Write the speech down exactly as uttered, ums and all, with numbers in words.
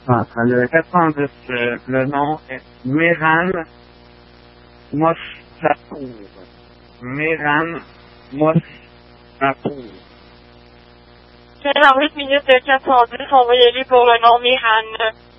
Ah, le quatre-vingt-dix, euh, le nom est Mehran Moshapour. Mehran Moshapour. C'est dans huit minutes de quatre cent dix, on va y aller pour le nom Mehran.